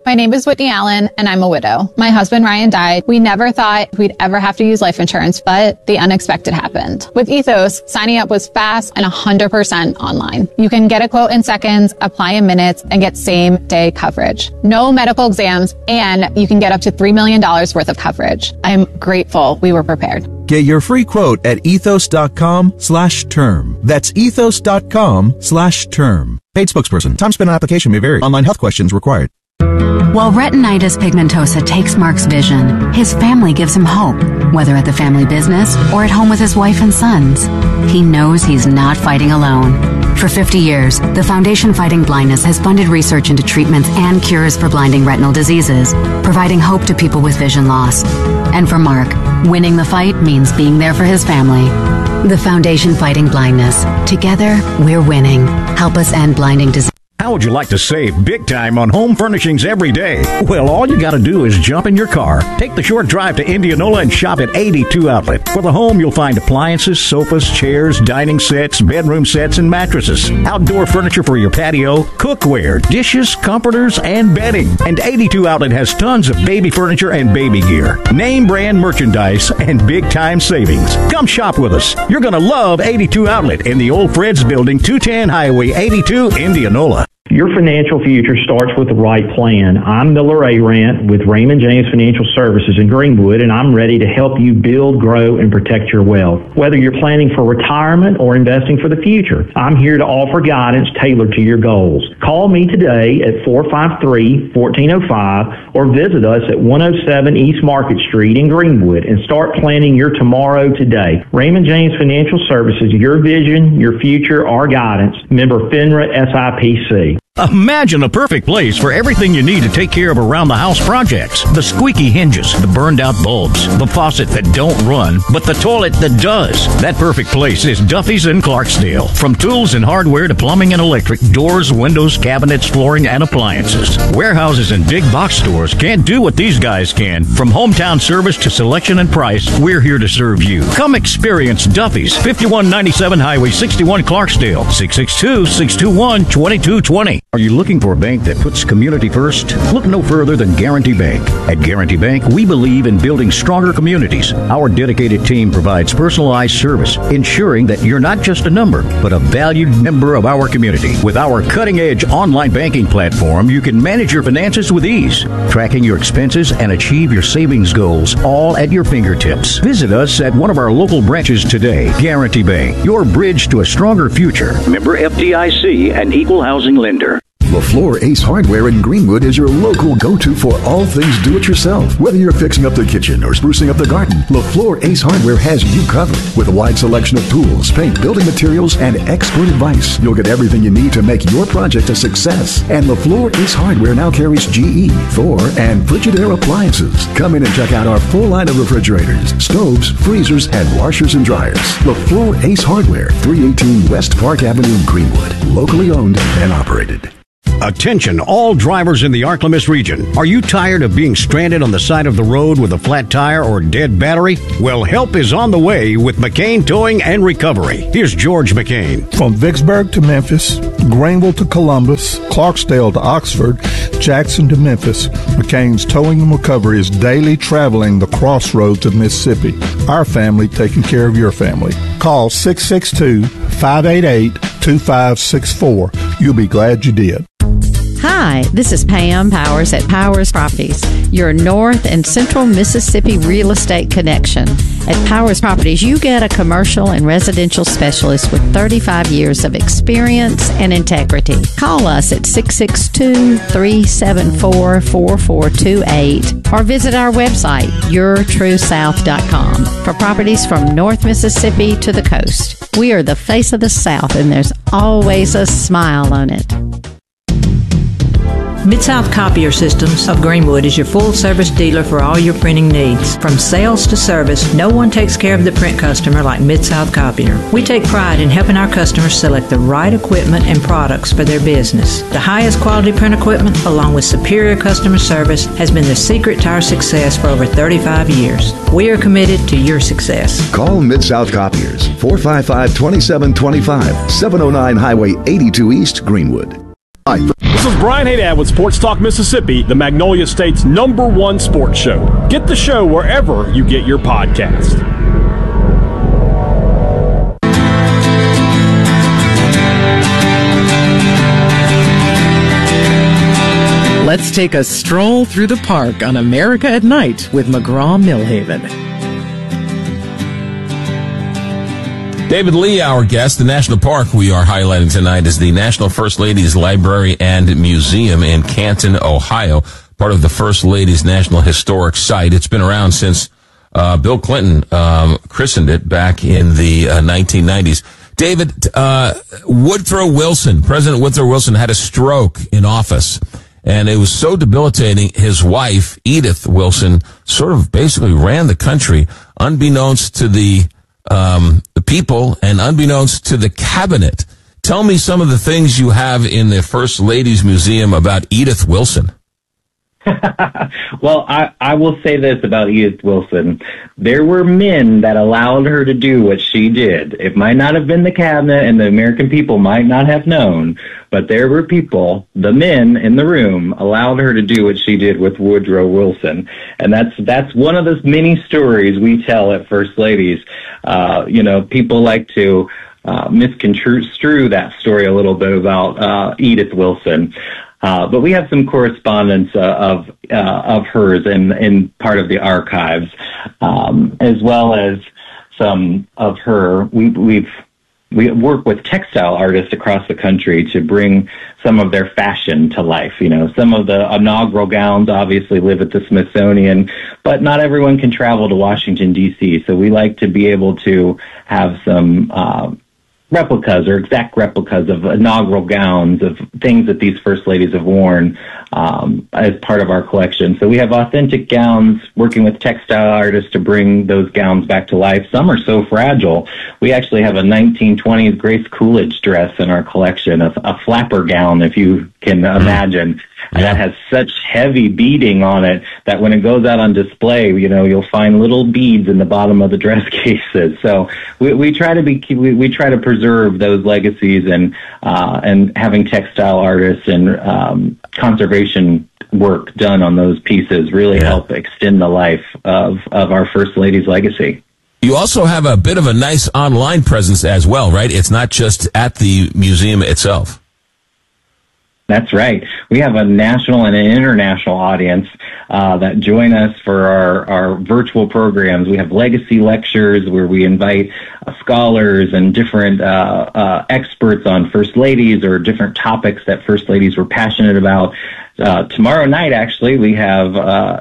My name is Whitney Allen, and I'm a widow. My husband, Ryan, died. We never thought we'd ever have to use life insurance, but the unexpected happened. With Ethos, signing up was fast and 100% online. You can get a quote in seconds, apply in minutes, and get same-day coverage. No medical exams, and you can get up to $3 million worth of coverage. I'm grateful we were prepared. Get your free quote at ethos.com/term. That's ethos.com/term. Paid spokesperson. Time spent on application may vary. Online health questions required. While retinitis pigmentosa takes Mark's vision, his family gives him hope, whether at the family business or at home with his wife and sons. He knows he's not fighting alone. For 50 years, the Foundation Fighting Blindness has funded research into treatments and cures for blinding retinal diseases, providing hope to people with vision loss. And for Mark, winning the fight means being there for his family. The Foundation Fighting Blindness. Together, we're winning. Help us end blinding disease. How would you like to save big time on home furnishings every day? Well, all you got to do is jump in your car, take the short drive to Indianola, and shop at 82 Outlet. For the home, you'll find appliances, sofas, chairs, dining sets, bedroom sets, and mattresses. Outdoor furniture for your patio, cookware, dishes, comforters, and bedding. And 82 Outlet has tons of baby furniture and baby gear. Name brand merchandise and big time savings. Come shop with us. You're going to love 82 Outlet in the Old Fred's Building, 210 Highway 82, Indianola. Your financial future starts with the right plan. I'm Miller Arant with Raymond James Financial Services in Greenwood, and I'm ready to help you build, grow, and protect your wealth. Whether you're planning for retirement or investing for the future, I'm here to offer guidance tailored to your goals. Call me today at 453-1405 or visit us at 107 East Market Street in Greenwood and start planning your tomorrow today. Raymond James Financial Services, your vision, your future, our guidance. Member FINRA SIPC. Imagine a perfect place for everything you need to take care of around-the-house projects. The squeaky hinges, the burned-out bulbs, the faucet that don't run, but the toilet that does. That perfect place is Duffy's in Clarksdale. From tools and hardware to plumbing and electric, doors, windows, cabinets, flooring, and appliances. Warehouses and big box stores can't do what these guys can. From hometown service to selection and price, we're here to serve you. Come experience Duffy's, 5197 Highway 61 Clarksdale, 662-621-2220. Are you looking for a bank that puts community first? Look no further than Guarantee Bank. At Guarantee Bank, we believe in building stronger communities. Our dedicated team provides personalized service, ensuring that you're not just a number, but a valued member of our community. With our cutting-edge online banking platform, you can manage your finances with ease, tracking your expenses and achieve your savings goals, all at your fingertips. Visit us at one of our local branches today. Guarantee Bank, your bridge to a stronger future. Member FDIC, an equal housing lender. LaFleur Ace Hardware in Greenwood is your local go-to for all things do-it-yourself. Whether you're fixing up the kitchen or sprucing up the garden, LaFleur Ace Hardware has you covered. With a wide selection of tools, paint, building materials, and expert advice, you'll get everything you need to make your project a success. And LaFleur Ace Hardware now carries GE, Thor, and Frigidaire appliances. Come in and check out our full line of refrigerators, stoves, freezers, and washers and dryers. LaFleur Ace Hardware, 318 West Park Avenue, Greenwood. Locally owned and operated. Attention, all drivers in the Arklamis region. Are you tired of being stranded on the side of the road with a flat tire or dead battery? Well, help is on the way with McCain Towing and Recovery. Here's George McCain. From Vicksburg to Memphis, Greenville to Columbus, Clarksdale to Oxford, Jackson to Memphis, McCain's Towing and Recovery is daily traveling the crossroads of Mississippi. Our family taking care of your family. Call 662-588-2564. You'll be glad you did. Hi, this is Pam Powers at Powers Properties, your North and Central Mississippi real estate connection. At Powers Properties, you get a commercial and residential specialist with 35 years of experience and integrity. Call us at 662-374-4428 or visit our website, yourtruesouth.com, for properties from North Mississippi to the coast. We are the face of the South, and there's always a smile on it. Mid-South Copier Systems of Greenwood is your full-service dealer for all your printing needs. From sales to service, no one takes care of the print customer like Mid-South Copier. We take pride in helping our customers select the right equipment and products for their business. The highest quality print equipment, along with superior customer service, has been the secret to our success for over 35 years. We are committed to your success. Call Mid-South Copiers, 455-2725, 709 Highway 82 East, Greenwood. This is Brian Haydad with Sports Talk Mississippi, the Magnolia State's #1 sports show. Get the show wherever you get your podcast. Let's take a stroll through the park on America at Night with McGraw-Millhaven. David Lee, our guest. The national park we are highlighting tonight is the National First Ladies Library and Museum in Canton, Ohio, part of the First Ladies National Historic Site. It's been around since Bill Clinton christened it back in the 1990s. David, Woodrow Wilson, President Woodrow Wilson, had a stroke in office. And it was so debilitating, his wife, Edith Wilson, sort of basically ran the country, unbeknownst to the people and unbeknownst to the cabinet. Tell me some of the things you have in the First Ladies Museum about Edith Wilson. Well, I will say this about Edith Wilson. There were men that allowed her to do what she did. It might not have been the cabinet and the American people might not have known, but there were people, the men in the room, allowed her to do what she did with Woodrow Wilson. And that's one of the many stories we tell at First Ladies. People like to misconstrue that story a little bit about Edith Wilson. But we have some correspondence of hers in part of the archives, as well as some of her. We work with textile artists across the country to bring some of their fashion to life. You know, some of the inaugural gowns obviously live at the Smithsonian, but not everyone can travel to Washington, D.C., so we like to be able to have some replicas or exact replicas of inaugural gowns of things that these first ladies have worn as part of our collection. So we have authentic gowns, working with textile artists to bring those gowns back to life. Some are so fragile. We actually have a 1920s Grace Coolidge dress in our collection, a flapper gown, if you can imagine. And that has such heavy beading on it that when it goes out on display, you know, you'll find little beads in the bottom of the dress cases. So we try to preserve those legacies, and having textile artists and conservation work done on those pieces really help extend the life of our First Lady's legacy. You also have a bit of a nice online presence as well, right? It's not just at the museum itself. That's right. We have a national and an international audience that join us for our virtual programs. We have legacy lectures where we invite scholars and different experts on First Ladies or different topics that First Ladies were passionate about. Tomorrow night, actually, we have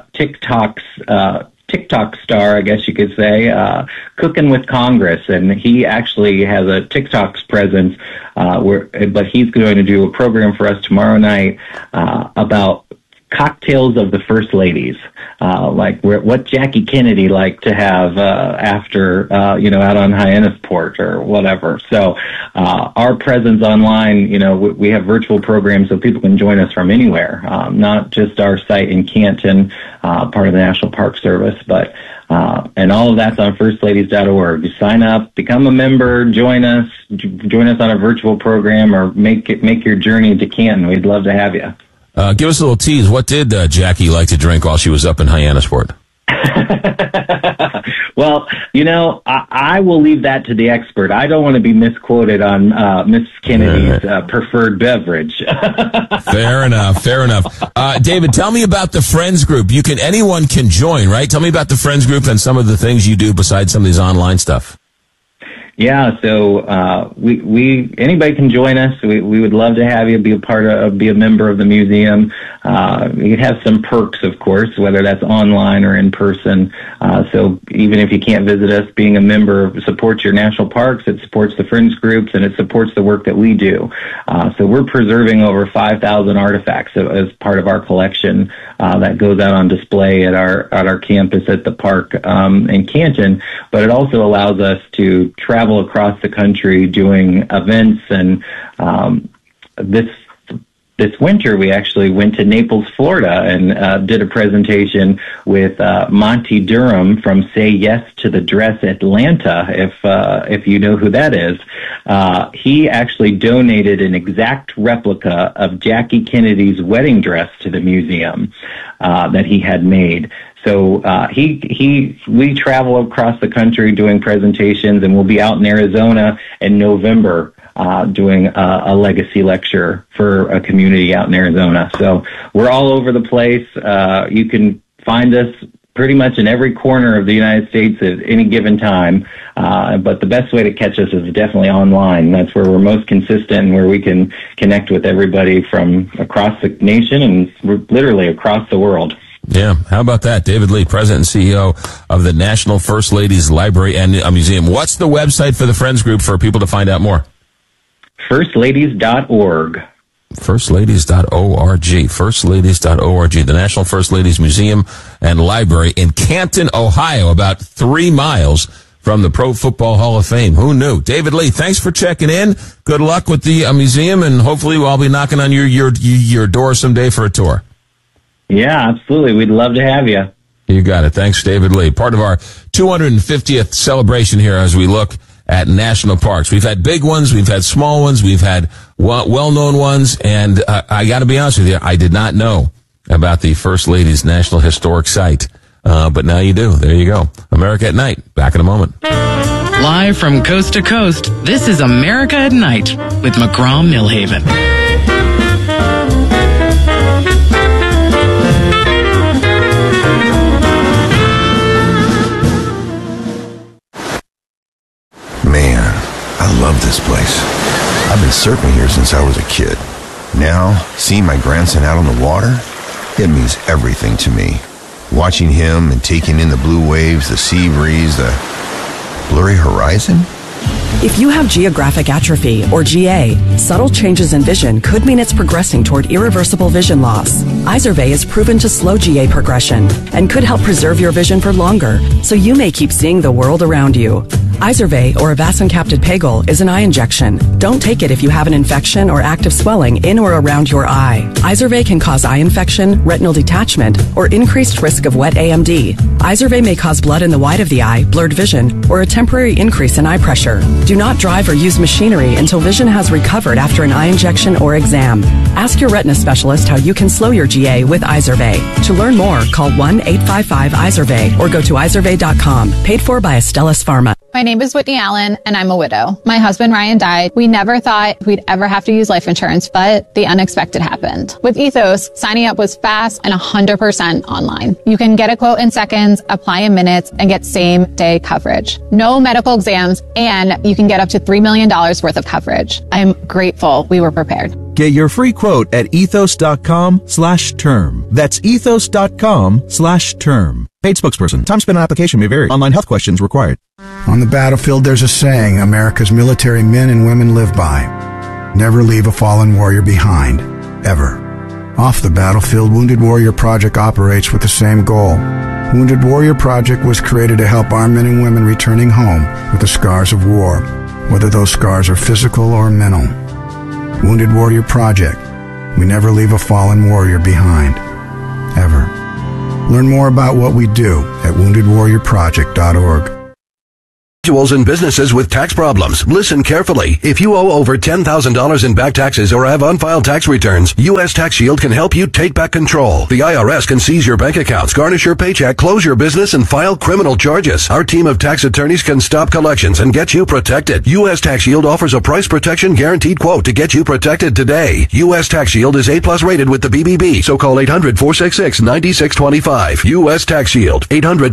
TikTok star, I guess you could say, Cooking with Congress, and he actually has a TikTok presence, but he's going to do a program for us tomorrow night about cocktails of the First Ladies, like what Jackie Kennedy liked to have after, out on Hyannisport or whatever. So our presence online, we have virtual programs so people can join us from anywhere, not just our site in Canton, part of the National Park Service, but and all of that's on firstladies.org. You sign up, become a member, join us on a virtual program, or make your journey to Canton. We'd love to have you. Give us a little tease. What did Jackie like to drink while she was up in Hyannisport? Well, I will leave that to the expert. I don't want to be misquoted on Miss Kennedy's preferred beverage. Fair enough. David, tell me about the Friends Group. Anyone can join, right? Tell me about the Friends Group and some of the things you do besides some of these online stuff. Yeah, so anybody can join us. We would love to have you be a member of the museum. You have some perks, of course, whether that's online or in person. So even if you can't visit us, being a member supports your national parks, it supports the Friends Groups, and it supports the work that we do. So we're preserving over 5,000 artifacts as part of our collection that goes out on display at our campus at the park in Canton. But it also allows us to travel across the country doing events, and this winter, we actually went to Naples, Florida, and did a presentation with Monty Durham from Say Yes to the Dress Atlanta, if you know who that is. He actually donated an exact replica of Jackie Kennedy's wedding dress to the museum that he had made. So we travel across the country doing presentations, and we'll be out in Arizona in November doing a legacy lecture for a community out in Arizona. So we're all over the place. You can find us pretty much in every corner of the United States at any given time. But the best way to catch us is definitely online. That's where we're most consistent and where we can connect with everybody from across the nation and literally across the world. Yeah, how about that? David Lee, President and CEO of the National First Ladies Library and Museum. What's the website for the Friends Group for people to find out more? Firstladies.org. Firstladies.org. Firstladies.org. The National First Ladies Museum and Library in Canton, Ohio, about 3 miles from the Pro Football Hall of Fame. Who knew? David Lee, thanks for checking in. Good luck with the museum, and hopefully I'll be knocking on your door someday for a tour. Yeah, absolutely. We'd love to have you. You got it. Thanks, David Lee. Part of our 250th celebration here as we look at national parks. We've had big ones, we've had small ones, we've had well-known ones, and I got to be honest with you, I did not know about the First Ladies National Historic Site, but now you do. There you go. America at Night. Back in a moment. Live from coast to coast, this is America at Night with McGraw-Millhaven. Man, I love this place. I've been surfing here since I was a kid. Now, seeing my grandson out on the water, it means everything to me. Watching him and taking in the blue waves, the sea breeze, the blurry horizon. If you have geographic atrophy, or GA, subtle changes in vision could mean it's progressing toward irreversible vision loss. Izervay is proven to slow GA progression and could help preserve your vision for longer, so you may keep seeing the world around you. Izervay, or avacincaptad pegol, is an eye injection. Don't take it if you have an infection or active swelling in or around your eye. Izervay can cause eye infection, retinal detachment, or increased risk of wet AMD. Izervay may cause blood in the white of the eye, blurred vision, or a temporary increase in eye pressure. Do not drive or use machinery until vision has recovered after an eye injection or exam. Ask your retina specialist how you can slow your GA with Izervay. To learn more, call 1-855-IZERVAY or go to izervay.com. Paid for by Astellas Pharma. My name is Whitney Allen, and I'm a widow. My husband, Ryan, died. We never thought we'd ever have to use life insurance, but the unexpected happened. With Ethos, signing up was fast and 100% online. You can get a quote in seconds, apply in minutes, and get same-day coverage. No medical exams, and you can get up to $3 million worth of coverage. I'm grateful we were prepared. Get your free quote at ethos.com/term. That's ethos.com/term. Paid spokesperson. Time spent on application may vary. Online health questions required. On the battlefield, there's a saying America's military men and women live by. Never leave a fallen warrior behind. Ever. Off the battlefield, Wounded Warrior Project operates with the same goal. Wounded Warrior Project was created to help our men and women returning home with the scars of war, whether those scars are physical or mental. Wounded Warrior Project. We never leave a fallen warrior behind. Ever. Learn more about what we do at woundedwarriorproject.org. Individuals and businesses with tax problems. Listen carefully. If you owe over $10,000 in back taxes or have unfiled tax returns, U.S. Tax Shield can help you take back control. The IRS can seize your bank accounts, garnish your paycheck, close your business, and file criminal charges. Our team of tax attorneys can stop collections and get you protected. U.S. Tax Shield offers a price protection guaranteed quote to get you protected today. U.S. Tax Shield is A+ rated with the BBB, so call 800-466-9625. U.S. Tax Shield,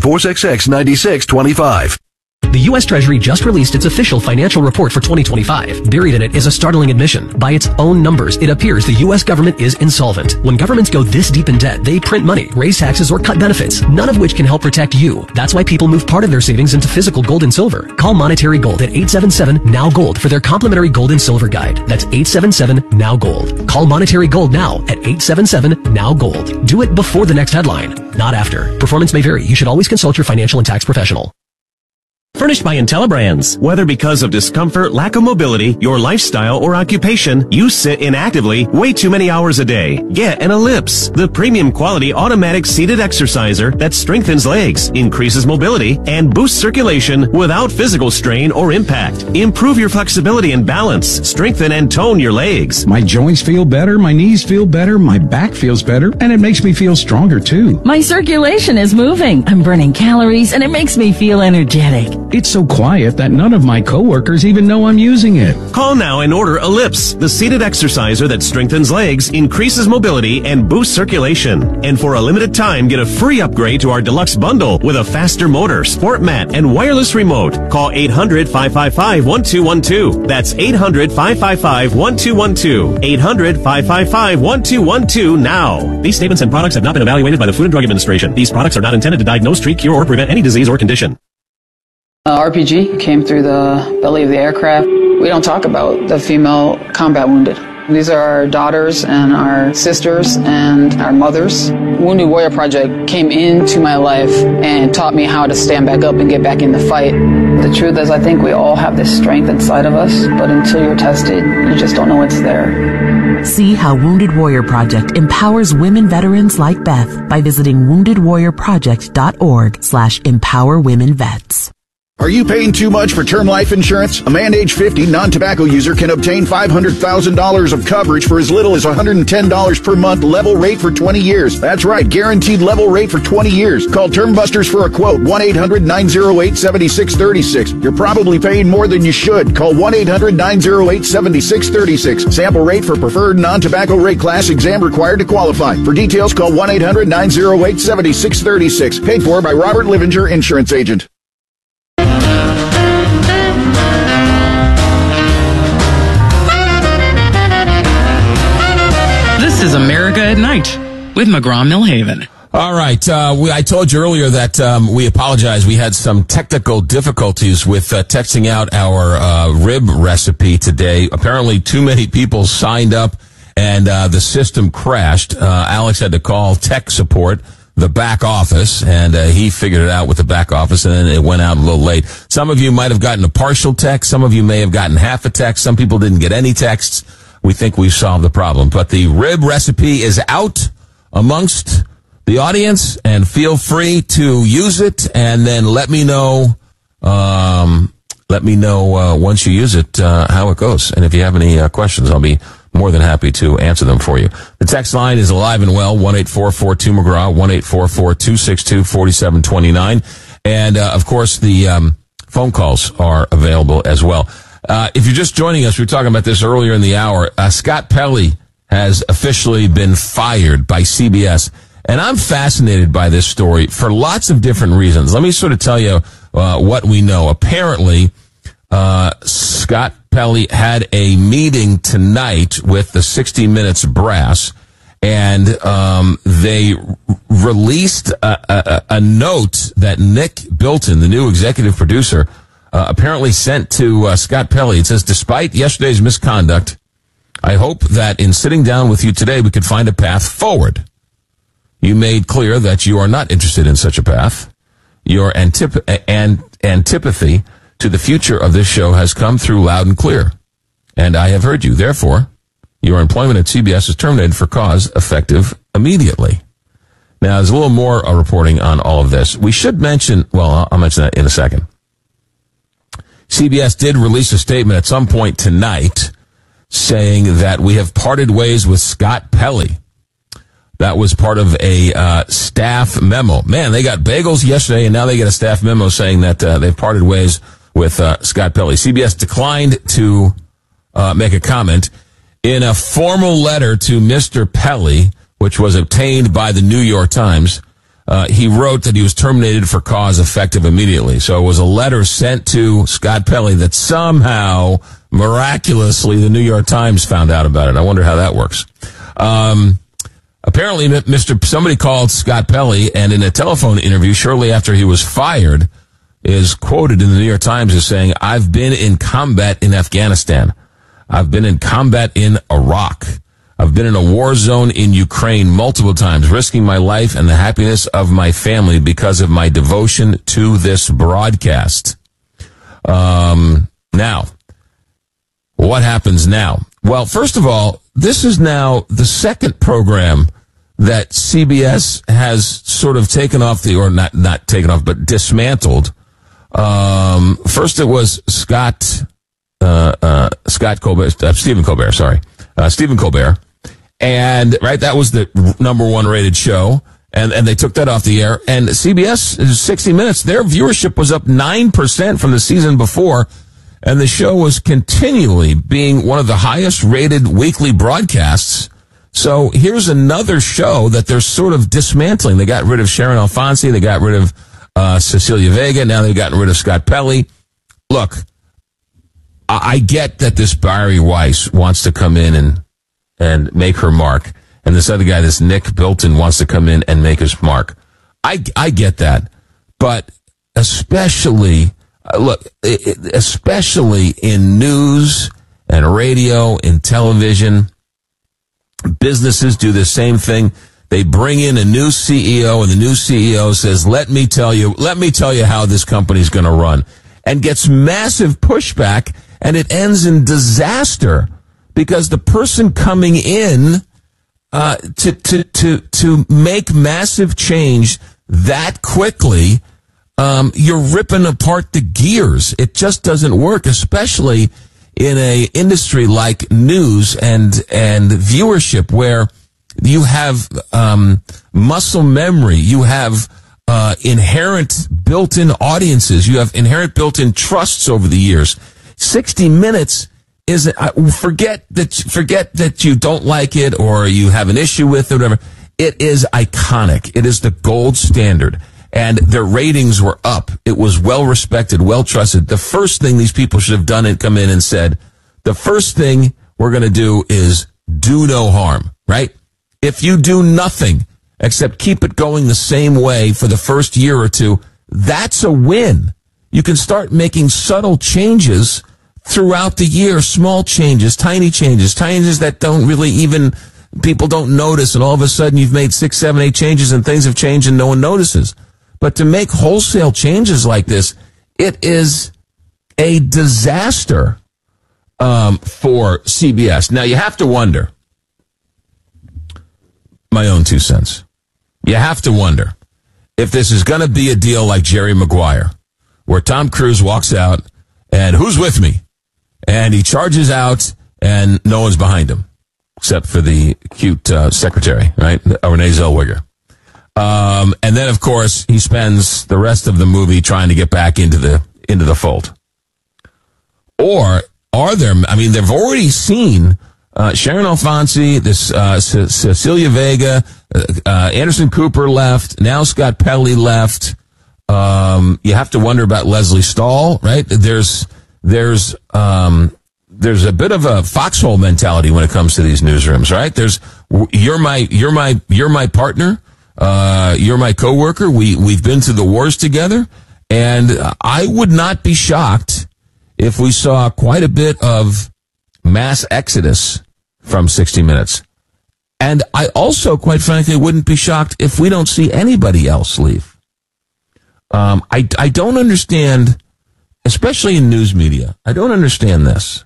800-466-9625. The U.S. Treasury just released its official financial report for 2025. Buried in it is a startling admission. By its own numbers, it appears the U.S. government is insolvent. When governments go this deep in debt, they print money, raise taxes, or cut benefits, none of which can help protect you. That's why people move part of their savings into physical gold and silver. Call Monetary Gold at 877-NOW-GOLD for their complimentary gold and silver guide. That's 877-NOW-GOLD. Call Monetary Gold now at 877-NOW-GOLD. Do it before the next headline, not after. Performance may vary. You should always consult your financial and tax professional. Furnished by IntelliBrands. Whether because of discomfort, lack of mobility, your lifestyle, or occupation, you sit inactively way too many hours a day. Get an Ellipse, the premium quality automatic seated exerciser that strengthens legs, increases mobility, and boosts circulation without physical strain or impact. Improve your flexibility and balance. Strengthen and tone your legs. My joints feel better, my knees feel better, my back feels better, and it makes me feel stronger too. My circulation is moving. I'm burning calories, and it makes me feel energetic. It's so quiet that none of my coworkers even know I'm using it. Call now and order Ellipse, the seated exerciser that strengthens legs, increases mobility, and boosts circulation. And for a limited time, get a free upgrade to our deluxe bundle with a faster motor, sport mat, and wireless remote. Call 800-555-1212. That's 800-555-1212. 800-555-1212 now. These statements and products have not been evaluated by the Food and Drug Administration. These products are not intended to diagnose, treat, cure, or prevent any disease or condition. RPG came through the belly of the aircraft. We don't talk about the female combat wounded. These are our daughters and our sisters and our mothers. Wounded Warrior Project came into my life and taught me how to stand back up and get back in the fight. The truth is, I think we all have this strength inside of us, but until you're tested, you just don't know it's there. See how Wounded Warrior Project empowers women veterans like Beth by visiting woundedwarriorproject.org/empowerwomenvets. Are you paying too much for term life insurance? A man age 50 non-tobacco user can obtain $500,000 of coverage for as little as $110 per month, level rate for 20 years. That's right, guaranteed level rate for 20 years. Call Term Busters for a quote, 1-800-908-7636. You're probably paying more than you should. Call 1-800-908-7636. Sample rate for preferred non-tobacco rate class, exam required to qualify. For details, call 1-800-908-7636. Paid for by Robert Livinger, Insurance Agent. This is America at Night with McGraw-Millhaven. All right. I told you earlier that we apologize. We had some technical difficulties with texting out our rib recipe today. Apparently, too many people signed up, and the system crashed. Alex had to call tech support, the back office, and he figured it out with the back office, and then it went out a little late. Some of you might have gotten a partial text. Some of you may have gotten half a text. Some people didn't get any texts. We think we've solved the problem. But the rib recipe is out amongst the audience, and feel free to use it, and then let me know once you use it, how it goes. And if you have any questions, I'll be more than happy to answer them for you. The text line is alive and well, 1-844-2McGraw, 1-844-262-4729. And, of course, the phone calls are available as well. If you're just joining us, we were talking about this earlier in the hour. Scott Pelley has officially been fired by CBS. And I'm fascinated by this story for lots of different reasons. Let me sort of tell you what we know. Apparently, Scott Pelley had a meeting tonight with the 60 Minutes brass, and they released a note that Nick Bilton, the new executive producer, apparently sent to Scott Pelley. It says, despite yesterday's misconduct, I hope that in sitting down with you today, we could find a path forward. You made clear that you are not interested in such a path. Your antipathy to the future of this show has come through loud and clear. And I have heard you. Therefore, your employment at CBS is terminated for cause effective immediately. Now, there's a little more reporting on all of this. We should mention, well, I'll mention that in a second. CBS did release a statement at some point tonight saying that we have parted ways with Scott Pelley. That was part of a staff memo. Man, they got bagels yesterday, and now they get a staff memo saying that they've parted ways with Scott Pelley. CBS declined to make a comment. In a formal letter to Mr. Pelley, which was obtained by the New York Times, he wrote that he was terminated for cause effective immediately. So it was a letter sent to Scott Pelley that somehow, miraculously, the New York Times found out about it. I wonder how that works. Apparently, somebody called Scott Pelley, and in a telephone interview shortly after he was fired, is quoted in the New York Times as saying, I've been in combat in Afghanistan. I've been in combat in Iraq. I've been in a war zone in Ukraine multiple times, risking my life and the happiness of my family because of my devotion to this broadcast. Now, what happens now? Well, first of all, this is now the second program that CBS has sort of taken off or not taken off, but dismantled. First it was Stephen Colbert. And, right, that was the number one rated show. And they took that off the air. And CBS, 60 Minutes, their viewership was up 9% from the season before. And the show was continually being one of the highest rated weekly broadcasts. So here's another show that they're sort of dismantling. They got rid of Sharon Alfonsi. They got rid of Cecilia Vega. Now they've gotten rid of Scott Pelley. Look, I get that this Barry Weiss wants to come in and make her mark. And this other guy, this Nick Bilton, wants to come in and make his mark. I get that. But especially in news and radio and television, businesses do the same thing. They bring in a new CEO, and the new CEO says, let me tell you how this company's going to run, and gets massive pushback, and it ends in disaster because the person coming in to make massive change that quickly, you're ripping apart the gears. It just doesn't work, especially in a industry like news and viewership, where you have muscle memory, you have inherent built-in audiences, you have inherent built-in trusts over the years. 60 Minutes is forget that you don't like it or you have an issue with it, whatever. It is iconic. It is the gold standard. And their ratings were up. It was well respected, well trusted. The first thing these people should have done and come in and said, the first thing we're going to do is do no harm, right? If you do nothing except keep it going the same way for the first year or two, that's a win. You can start making subtle changes throughout the year, small changes, tiny changes that don't really even, people don't notice, and all of a sudden you've made 6, 7, 8 changes and things have changed and no one notices. But to make wholesale changes like this, it is a disaster for CBS. Now, you have to wonder, my own 2 cents, you have to wonder if this is going to be a deal like Jerry Maguire, where Tom Cruise walks out and who's with me? And he charges out and no one's behind him, except for the cute secretary, right? Renee Zellweger. And then, of course, he spends the rest of the movie trying to get back into the fold. Or are there, I mean, they've already seen Sharon Alfonsi, this Cecilia Vega, Anderson Cooper left, now Scott Pelley left. You have to wonder about Leslie Stahl, right? There's a bit of a foxhole mentality when it comes to these newsrooms, right? You're my partner. You're my coworker. We've been through the wars together, and I would not be shocked if we saw quite a bit of mass exodus from 60 Minutes. And I also, quite frankly, wouldn't be shocked if we don't see anybody else leave. I don't understand, especially in news media, I don't understand this.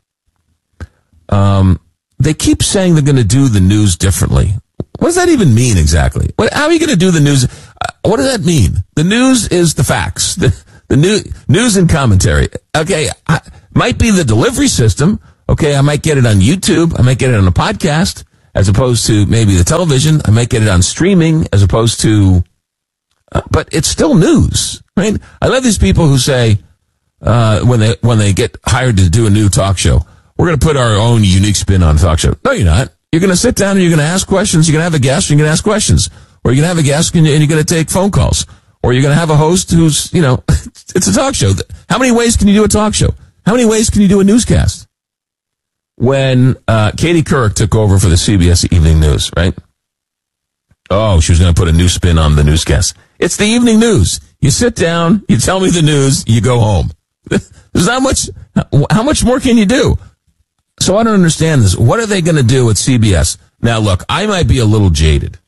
They keep saying they're going to do the news differently. What does that even mean exactly? How are you going to do the news? What does that mean? The news is the facts. The news and commentary. Okay, might be the delivery system. Okay, I might get it on YouTube. I might get it on a podcast as opposed to maybe the television. I might get it on streaming as opposed to, but it's still news, right? I love these people who say, when they get hired to do a new talk show, we're going to put our own unique spin on the talk show. No, you're not. You're going to sit down and you're going to ask questions. You're going to have a guest and you're going to ask questions. Or you're going to have a guest and you're going to take phone calls. Or you're going to have a host who's, it's a talk show. How many ways can you do a talk show? How many ways can you do a newscast? When Katie Couric took over for the CBS Evening News, right? Oh, she was going to put a new spin on the newscast. It's the evening news. You sit down, you tell me the news, you go home. There's not much. How much more can you do? So I don't understand this. What are they going to do with CBS? Now, look, I might be a little jaded.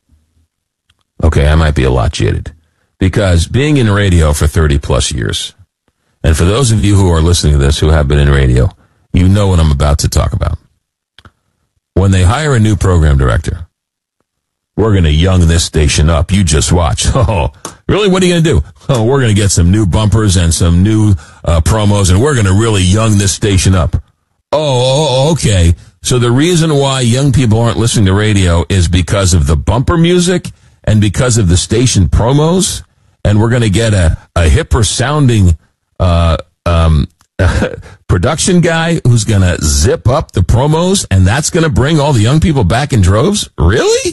Okay, I might be a lot jaded. Because being in radio for 30 plus years, And for those of you who are listening to this who have been in radio, you know what I'm about to talk about. When they hire a new program director, we're going to young this station up. You just watch. Oh, really? What are you going to do? Oh, we're going to get some new bumpers and some new promos, and we're going to really young this station up. Oh, okay. So the reason why young people aren't listening to radio is because of the bumper music and because of the station promos, and we're going to get a hipper sounding production guy who's going to zip up the promos, and that's going to bring all the young people back in droves? Really?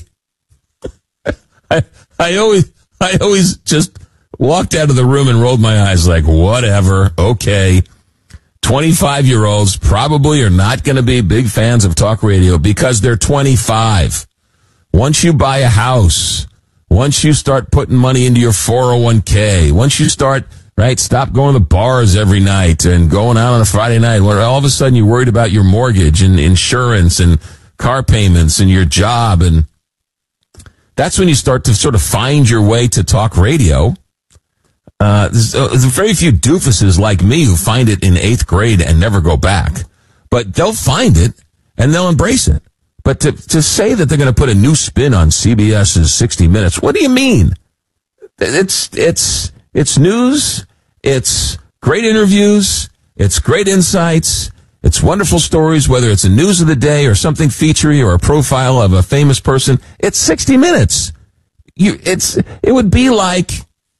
I always just walked out of the room and rolled my eyes like, whatever, okay. 25-year-olds probably are not going to be big fans of talk radio because they're 25. Once you buy a house, once you start putting money into your 401k, once you start, right, stop going to bars every night and going out on a Friday night, where all of a sudden you're worried about your mortgage and insurance and car payments and your job, and that's when you start to sort of find your way to talk radio. There's very few doofuses like me who find it in 8th grade and never go back. But they'll find it and they'll embrace it. But to say that they're going to put a new spin on CBS's 60 Minutes, what do you mean? It's news. It's great interviews. It's great insights. It's wonderful stories, whether it's a news of the day or something featurey or a profile of a famous person. It's 60 Minutes. It would be like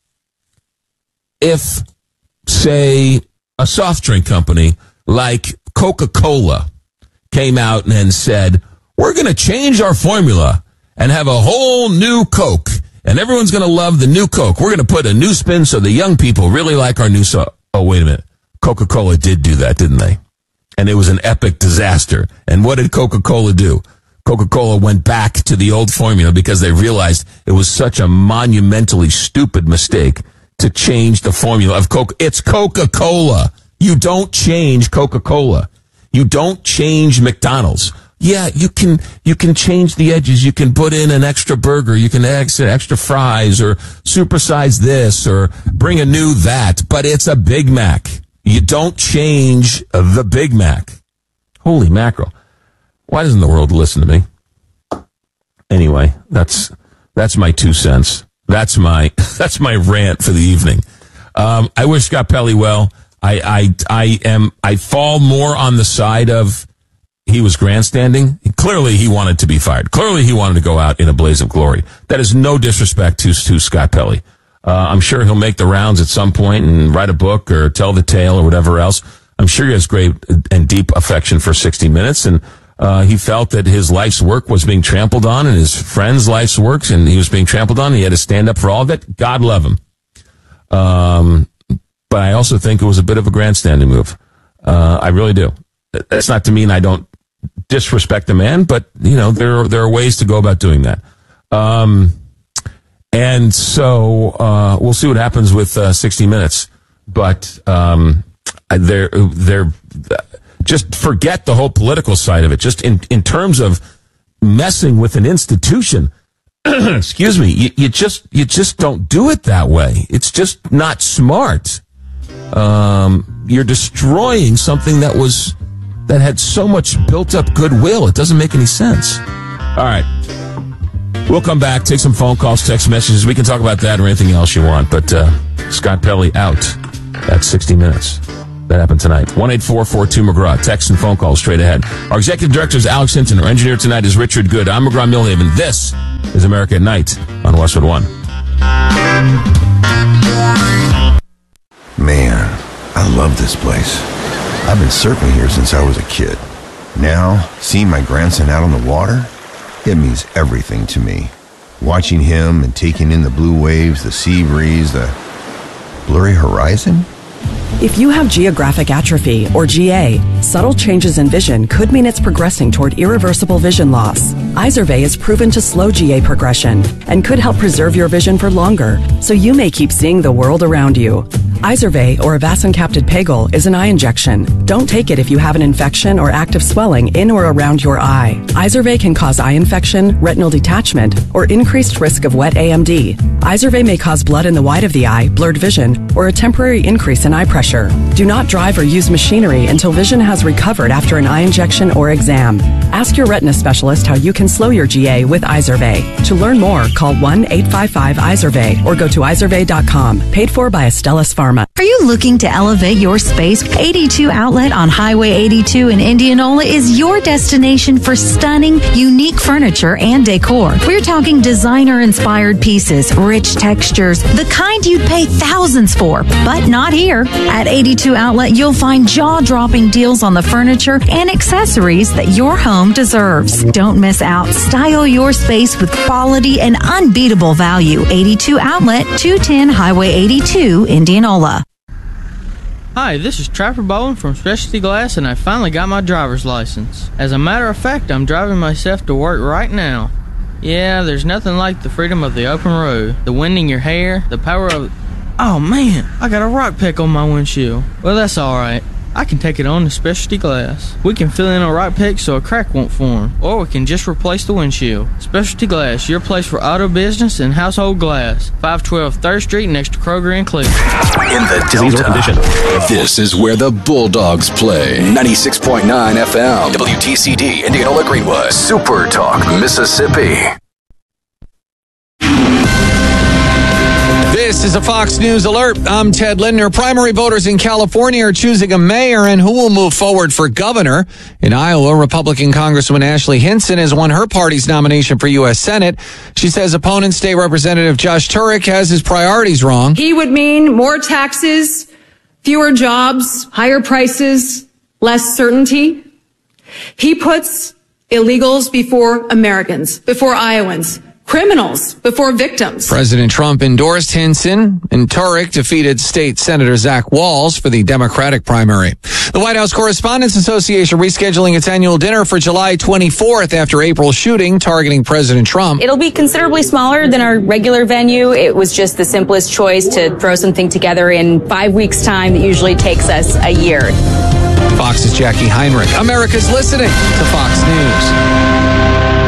if, say, a soft drink company like Coca-Cola came out and said, we're going to change our formula and have a whole new Coke, and everyone's going to love the new Coke. We're going to put a new spin so the young people really like our new Oh, wait a minute. Coca-Cola did do that, didn't they? And it was an epic disaster. And what did Coca-Cola do? Coca-Cola went back to the old formula because they realized it was such a monumentally stupid mistake to change the formula of Coke. It's Coca-Cola. You don't change Coca-Cola. You don't change McDonald's. Yeah, you can change the edges. You can put in an extra burger. You can add extra fries or supersize this or bring a new that. But it's a Big Mac. You don't change the Big Mac. Holy mackerel. Why doesn't the world listen to me? Anyway, that's my 2 cents. That's my rant for the evening. I wish Scott Pelley well. I fall more on the side of he was grandstanding. Clearly he wanted to be fired. Clearly he wanted to go out in a blaze of glory. That is no disrespect to Scott Pelley. I'm sure he'll make the rounds at some point and write a book or tell the tale or whatever else. I'm sure he has great and deep affection for 60 Minutes, and he felt that his life's work was being trampled on and his friends' life's works, and he was being trampled on. He had to stand up for all of it. God love him. But I also think it was a bit of a grandstanding move. I really do. That's not to mean I don't disrespect the man, but there are ways to go about doing that. And so we'll see what happens with 60 Minutes. But they're just forget the whole political side of it. Just in terms of messing with an institution, excuse me, you just don't do it that way. It's just not smart. You're destroying something that had so much built up goodwill. It doesn't make any sense. All right. We'll come back, take some phone calls, text messages. We can talk about that or anything else you want. But Scott Pelley out at 60 Minutes. That happened tonight. 1-844-2-McGraw. Text and phone calls straight ahead. Our executive director is Alex Hinton. Our engineer tonight is Richard Good. I'm McGraw Millhaven. This is America at Night on Westwood One. Man, I love this place. I've been surfing here since I was a kid. Now, seeing my grandson out on the water, it means everything to me. Watching him and taking in the blue waves, the sea breeze, the blurry horizon. If you have geographic atrophy, or GA, subtle changes in vision could mean it's progressing toward irreversible vision loss. Izervay is proven to slow GA progression and could help preserve your vision for longer, so you may keep seeing the world around you. Izervay, or avacincaptad pegol, is an eye injection. Don't take it if you have an infection or active swelling in or around your eye. Izervay can cause eye infection, retinal detachment, or increased risk of wet AMD. Izervay may cause blood in the white of the eye, blurred vision, or a temporary increase in eye pressure. Do not drive or use machinery until vision has recovered after an eye injection or exam. Ask your retina specialist how you can slow your GA with Izervay. To learn more, call 1-855-IZERVAY or go to izervay.com. Paid for by Astellas Pharma. Are you looking to elevate your space? 82 Outlet on Highway 82 in Indianola is your destination for stunning, unique furniture and decor. We're talking designer-inspired pieces, rich textures, the kind you'd pay thousands for, but not here. At 82 Outlet, you'll find jaw-dropping deals on the furniture and accessories that your home deserves. Don't miss out. Style your space with quality and unbeatable value. 82 Outlet, 210 Highway 82, Indianola. Hi, this is Trapper Bowen from Specialty Glass, and I finally got my driver's license. As a matter of fact, I'm driving myself to work right now. Yeah, there's nothing like the freedom of the open road, the wind in your hair, the power of... Oh man, I got a rock peck on my windshield. Well, that's alright. I can take it on to Specialty Glass. We can fill in a rock peck so a crack won't form, or we can just replace the windshield. Specialty Glass, your place for auto business and household glass. 512 3rd Street next to Kroger and Cleveland. In the Delta, this is where the Bulldogs play. 96.9 FM, WTCD, Indianola Greenwood, Super Talk, Mississippi. This is a Fox News alert. I'm Ted Lindner. Primary voters in California are choosing a mayor and who will move forward for governor. In Iowa, Republican Congresswoman Ashley Hinson has won her party's nomination for U.S. Senate. She says opponent State Representative Josh Turek has his priorities wrong. He would mean more taxes, fewer jobs, higher prices, less certainty. He puts illegals before Americans, before Iowans. Criminals before victims. President Trump endorsed Hinson, and Turek defeated State Senator Zach Walz for the Democratic primary. The White House Correspondents Association rescheduling its annual dinner for July 24th after April's shooting targeting President Trump. It'll be considerably smaller than our regular venue. It was just the simplest choice to throw something together in 5 weeks' time that usually takes us a year. Fox's Jackie Heinrich. America's listening to Fox News.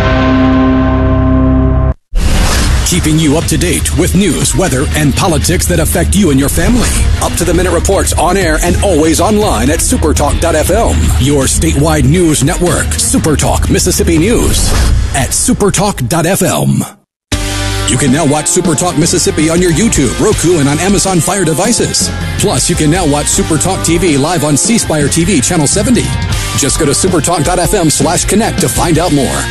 Keeping you up to date with news, weather, and politics that affect you and your family. Up-to-the-minute reports on air and always online at supertalk.fm. Your statewide news network, Supertalk Mississippi News at supertalk.fm. You can now watch Supertalk Mississippi on your YouTube, Roku, and on Amazon Fire devices. Plus, you can now watch Supertalk TV live on C Spire TV Channel 70. Just go to supertalk.fm/connect to find out more.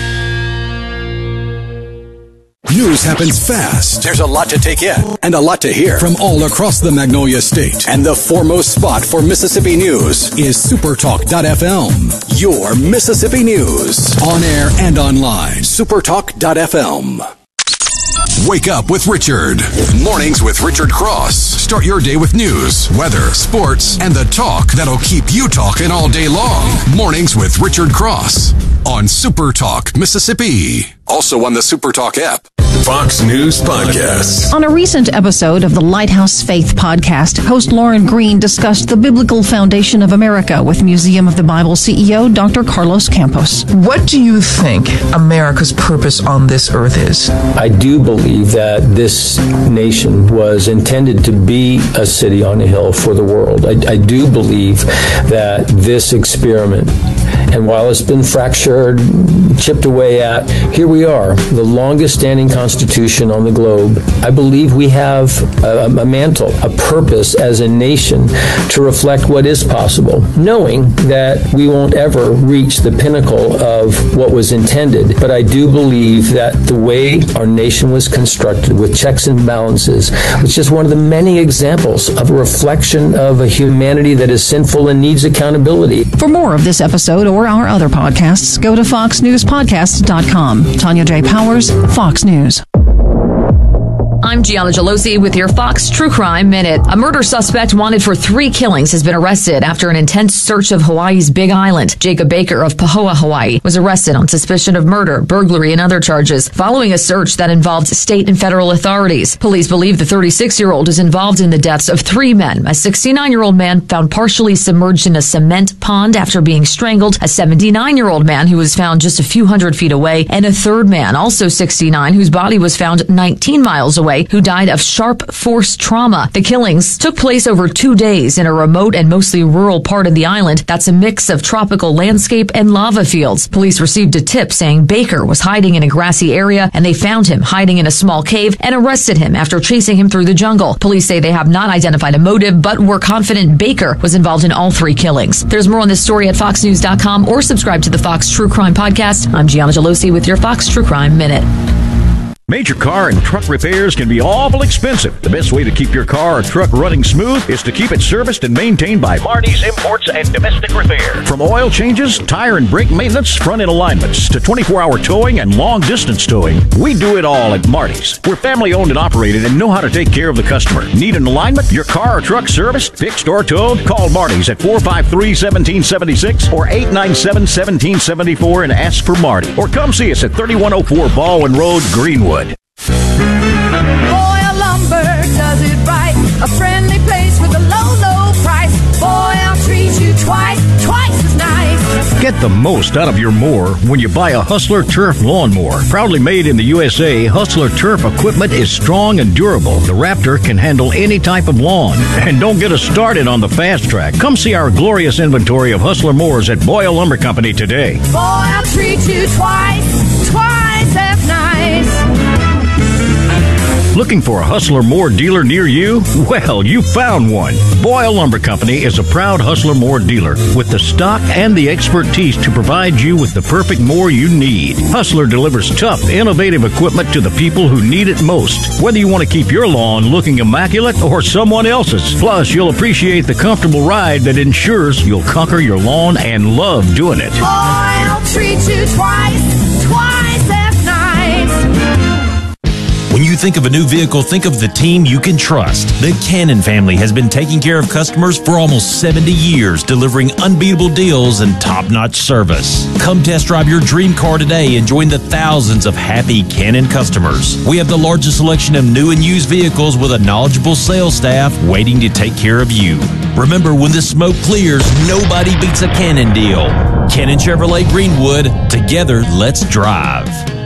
News happens fast. There's a lot to take in and a lot to hear from all across the Magnolia State. And the foremost spot for Mississippi news is supertalk.fm. Your Mississippi news. On air and online. Supertalk.fm. Wake up with Richard. Mornings with Richard Cross. Start your day with news, weather, sports, and the talk that'll keep you talking all day long. Mornings with Richard Cross on Super Talk Mississippi. Also on the Super Talk app. Fox News Podcast. On a recent episode of the Lighthouse Faith podcast, host Lauren Green discussed the biblical foundation of America with Museum of the Bible CEO Dr. Carlos Campos. What do you think America's purpose on this earth is? I do believe that this nation was intended to be a city on a hill for the world. I do believe that this experiment, and while it's been fractured, chipped away at, here we are, the longest standing constitution on the globe. I believe we have a mantle, a purpose as a nation to reflect what is possible, knowing that we won't ever reach the pinnacle of what was intended. But I do believe that the way our nation was constructed with checks and balances was just one of the many examples of a reflection of a humanity that is sinful and needs accountability. For more of this episode or our other podcasts, go to foxnewspodcast.com. Tanya J. Powers, Fox News. I'm Gianna Gelosi with your Fox True Crime Minute. A murder suspect wanted for 3 killings has been arrested after an intense search of Hawaii's Big Island. Jacob Baker of Pahoa, Hawaii, was arrested on suspicion of murder, burglary, and other charges following a search that involved state and federal authorities. Police believe the 36-year-old is involved in the deaths of 3 men. A 69-year-old man found partially submerged in a cement pond after being strangled, a 79-year-old man who was found just a few hundred feet away, and a third man, also 69, whose body was found 19 miles away Hawaii, who died of sharp force trauma. The killings took place over 2 days in a remote and mostly rural part of the island that's a mix of tropical landscape and lava fields. Police received a tip saying Baker was hiding in a grassy area, and they found him hiding in a small cave and arrested him after chasing him through the jungle. Police say they have not identified a motive, but were confident Baker was involved in all 3 killings. There's more on this story at foxnews.com or subscribe to the Fox True Crime Podcast. I'm Gianna Gelosi with your Fox True Crime Minute. Major car and truck repairs can be awful expensive. The best way to keep your car or truck running smooth is to keep it serviced and maintained by Marty's Imports and Domestic Repair. From oil changes, tire and brake maintenance, front-end alignments, to 24-hour towing and long-distance towing, we do it all at Marty's. We're family-owned and operated and know how to take care of the customer. Need an alignment? Your car or truck serviced, fixed, or towed? Call Marty's at 453-1776 or 897-1774 and ask for Marty. Or come see us at 3104 Baldwin Road, Greenwood. Boyle Lumber does it right. A friendly place with a low, low price. Boyle treats you twice as nice. Get the most out of your mower when you buy a Hustler Turf lawnmower. Proudly made in the USA, Hustler Turf equipment is strong and durable. The Raptor can handle any type of lawn. And don't get us started on the fast track. Come see our glorious inventory of Hustler mowers at Boyle Lumber Company today. Boyle treats you twice as nice. Looking for a Hustler Mower dealer near you? Well, you found one. Boyle Lumber Company is a proud Hustler Mower dealer with the stock and the expertise to provide you with the perfect mower you need. Hustler delivers tough, innovative equipment to the people who need it most. Whether you want to keep your lawn looking immaculate or someone else's. Plus, you'll appreciate the comfortable ride that ensures you'll conquer your lawn and love doing it. Boyle treats you twice as nice. When you think of a new vehicle, think of the team you can trust. The Cannon family has been taking care of customers for almost 70 years, delivering unbeatable deals and top-notch service. Come test drive your dream car today and join the thousands of happy Cannon customers. We have the largest selection of new and used vehicles with a knowledgeable sales staff waiting to take care of you. Remember, when the smoke clears, nobody beats a Cannon deal. Cannon Chevrolet Greenwood. Together, let's drive.